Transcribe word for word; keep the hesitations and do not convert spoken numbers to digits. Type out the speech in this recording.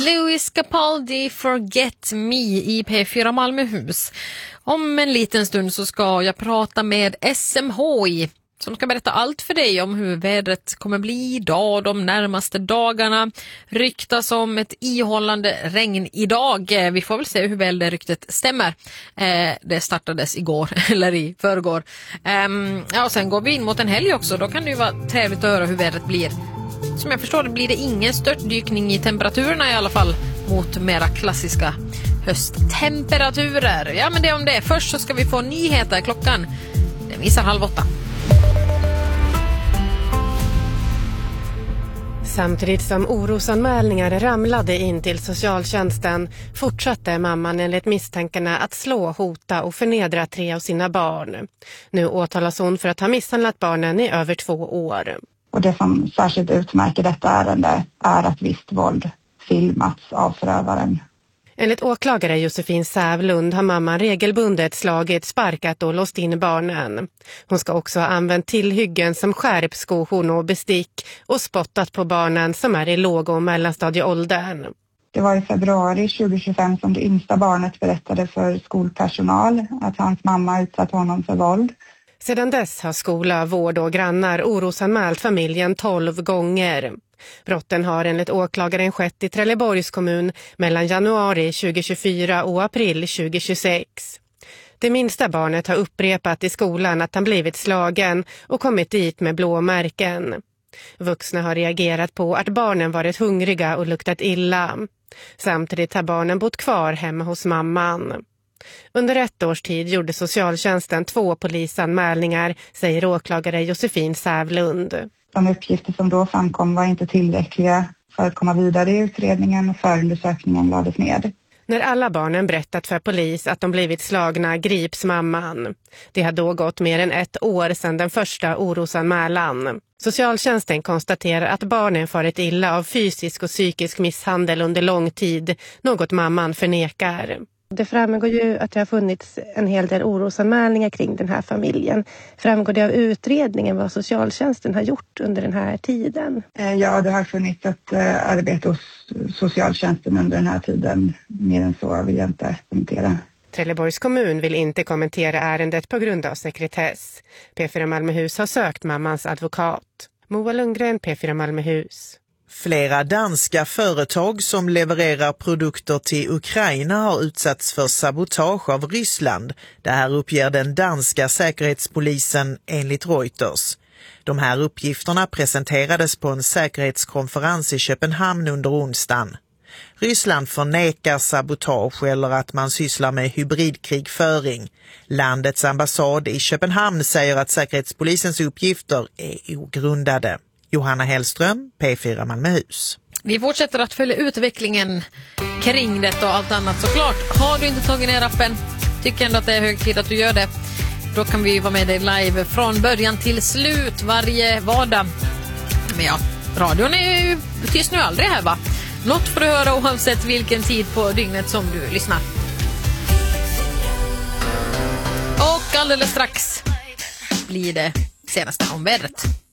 Louis Capaldi, Forget Me i P fyra Malmöhus. Om en liten stund så ska jag prata med S M H I som ska berätta allt för dig om hur vädret kommer bli idag de närmaste dagarna. Ryktas om ett ihållande regn idag. Vi får väl se hur väl det ryktet stämmer. Eh, det startades igår eller i förrgår. Eh, ja, och sen går vi in mot en helg också. Då kan det ju vara trevligt att höra hur vädret blir. Som jag förstår det blir det ingen störtdykning i temperaturerna i alla fall mot mera klassiska hösttemperaturer. Ja, men det om det. Först så ska vi få nyheter. Klockan den visar halv åtta. Samtidigt som orosanmälningar ramlade in till socialtjänsten fortsatte mamman enligt misstänkarna att slå, hota och förnedra tre av sina barn. Nu åtalas hon för att ha misshandlat barnen i över två år. Och det som särskilt utmärker detta ärende är att visst våld filmats av förövaren. Enligt åklagare Josefin Sävlund har mamman regelbundet slagit, sparkat och låst in barnen. Hon ska också ha använt tillhyggen som skärp, skohorn och bestick och spottat på barnen som är i låg- och mellanstadieåldern. Det var i februari tjugohundratjugofem som det yngsta barnet berättade för skolpersonal att hans mamma utsatt honom för våld. Sedan dess har skola, vård och grannar orosanmält familjen tolv gånger. Brotten har enligt åklagaren skett i Trelleborgs kommun mellan januari tjugohundratjugofyra och april tjugohundratjugosex. Det minsta barnet har upprepat i skolan att han blivit slagen och kommit dit med blåmärken. Vuxna har reagerat på att barnen varit hungriga och luktat illa. Samtidigt har barnen bott kvar hemma hos mamman. Under ett års tid gjorde socialtjänsten två polisanmälningar, säger åklagare Josefin Sävlund. De uppgifter som då framkom var inte tillräckliga för att komma vidare i utredningen och förundersökningen lades ned. När alla barnen berättat för polis att de blivit slagna grips mamman. Det har då gått mer än ett år sedan den första orosanmälan. Socialtjänsten konstaterar att barnen farit illa av fysisk och psykisk misshandel under lång tid, något mamman förnekar. Det framgår ju att det har funnits en hel del orosanmälningar kring den här familjen. Framgår det av utredningen vad socialtjänsten har gjort under den här tiden? Ja, det har funnits ett arbete hos socialtjänsten under den här tiden. Mer än så vill jag inte kommentera. Trelleborgs kommun vill inte kommentera ärendet på grund av sekretess. P fyra Malmöhus har sökt mammans advokat. Moa Lundgren, P fyra Malmöhus. Flera danska företag som levererar produkter till Ukraina har utsatts för sabotage av Ryssland. Det här uppger den danska säkerhetspolisen enligt Reuters. De här uppgifterna presenterades på en säkerhetskonferens i Köpenhamn under onsdagen. Ryssland förnekar sabotage eller att man sysslar med hybridkrigföring. Landets ambassad i Köpenhamn säger att säkerhetspolisens uppgifter är ogrundade. Johanna Hellström, P fyra Malmöhus. Vi fortsätter att följa utvecklingen kring det och allt annat såklart. Har du inte tagit ner appen, tycker ändå att det är hög tid att du gör det. Då kan vi vara med dig live från början till slut varje vardag. Men ja, radion är ju tyst nu aldrig här va? Något får du höra oavsett vilken tid på dygnet som du lyssnar. Och alldeles strax blir det senaste om vädret.